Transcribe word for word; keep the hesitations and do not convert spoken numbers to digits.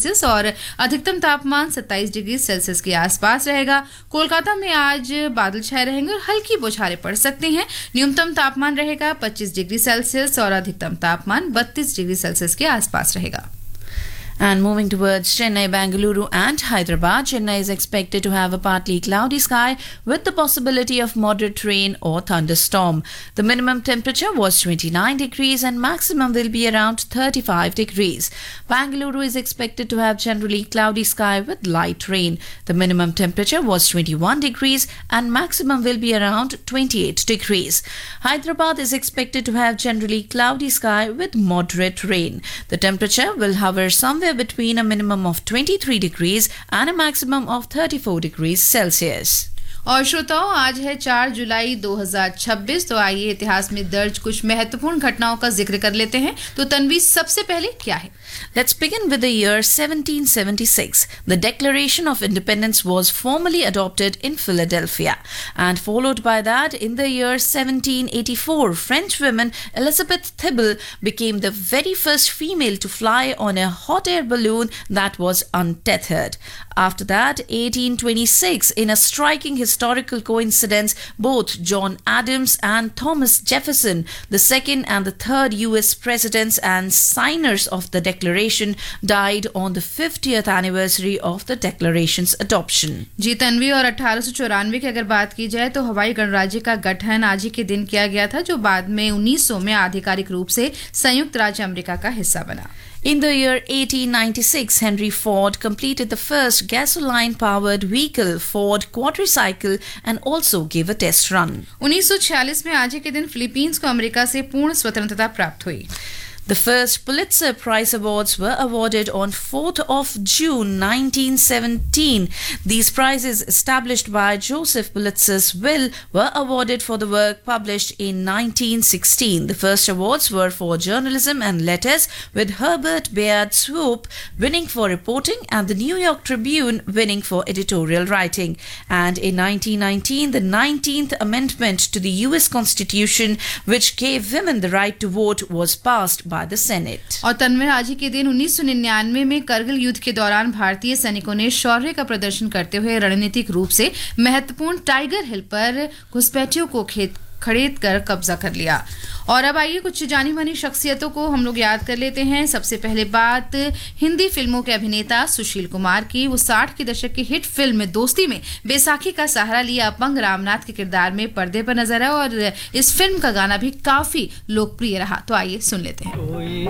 Celsius और अधिकतम तापमान सत्ताईस डिग्री सेल्सियस के आसपास रहेगा। कोलकाता में आज बादल छाए रहेंगे और हल्की बौछारें पड़ सकती हैं। न्यूनतम तापमान रहेगा पच्चीस डिग्री सेल्सियस और अधिकतम तापमान बत्तीस डिग्री सेल्सियस के आसपास रहेगा। And moving towards Chennai, Bengaluru and Hyderabad, Chennai is expected to have a partly cloudy sky with the possibility of moderate rain or thunderstorm. The minimum temperature was twenty-nine degrees and maximum will be around thirty-five degrees. Bengaluru is expected to have generally cloudy sky with light rain. The minimum temperature was twenty-one degrees and maximum will be around twenty-eight degrees. Hyderabad is expected to have generally cloudy sky with moderate rain. The temperature will hover somewhere between a minimum of twenty-three degrees and a maximum of thirty-four degrees Celsius. और श्रोताओं, आज है चार जुलाई दो हज़ार छब्बीस। तो आइए इतिहास में दर्ज कुछ महत्वपूर्ण घटनाओं का जिक्र कर लेते हैं। तो तन्वी, सबसे पहले क्या है? Let's begin with the year seventeen seventy-six. The Declaration of Independence was formally adopted in Philadelphia. And followed by that, in the year seventeen eighty-four, French woman Elizabeth Thibault became the very first female to fly on a hot air balloon that was untethered. After that, eighteen twenty-six, in a striking historical coincidence, both John Adams and Thomas Jefferson, the second and the third U S presidents and signers of the Declaration, died on the fiftieth anniversary of the Declaration's adoption. जी तन्वी, और अठारह सौ चौरानवे की अगर बात की जाए तो हवाई गणराज्य का गठन आज ही के दिन किया गया था, जो बाद में उन्नीस सौ में आधिकारिक रूप से संयुक्त राज्य अमेरिका का हिस्सा बना। In the year eighteen ninety-six, Henry Ford completed the first gasoline-powered vehicle, Ford Quadricycle, and also gave a test run. उन्नीस सौ छियालीस में आज ही के दिन फिलीपींस को अमेरिका से पूर्ण स्वतंत्रता प्राप्त हुई। The first Pulitzer Prize Awards were awarded on fourth of June nineteen seventeen. These prizes, established by Joseph Pulitzer's will, were awarded for the work published in nineteen sixteen. The first awards were for journalism and letters, with Herbert Bayard Swope winning for reporting and the New York Tribune winning for editorial writing. And in nineteen nineteen, the nineteenth Amendment to the U S Constitution, which gave women the right to vote, was passed by the Senate. और तन्वीर, आज ही के दिन उन्नीस सौ निन्यानवे में करगिल युद्ध के दौरान भारतीय सैनिकों ने शौर्य का प्रदर्शन करते हुए रणनीतिक रूप से महत्वपूर्ण टाइगर हिल पर घुसपैठियों को खेत खड़ेद कर कब्जा कर लिया। और अब आइए कुछ जानी मानी शख्सियतों को हम लोग याद कर लेते हैं। सबसे पहले बात हिंदी फिल्मों के अभिनेता सुशील कुमार की। वो साठ के दशक की हिट फिल्म दोस्ती में बैसाखी का सहारा लिया अपंग रामनाथ के किरदार में पर्दे पर नजर आए और इस फिल्म का गाना भी काफी लोकप्रिय रहा। तो आइए सुन लेते हैं।